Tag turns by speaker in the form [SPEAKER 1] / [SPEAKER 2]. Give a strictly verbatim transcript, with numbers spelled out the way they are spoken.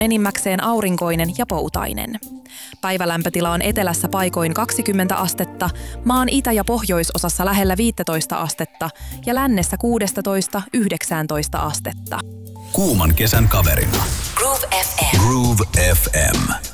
[SPEAKER 1] enimmäkseen aurinkoinen ja poutainen. Päivälämpötila on etelässä paikoin kaksikymmentä astetta, maan itä- ja pohjoisosassa lähellä viisitoista astetta ja lännessä kuusitoista yhdeksäntoista astetta.
[SPEAKER 2] Kuuman kesän kaverina.
[SPEAKER 3] Groove F M.
[SPEAKER 2] Groove F M.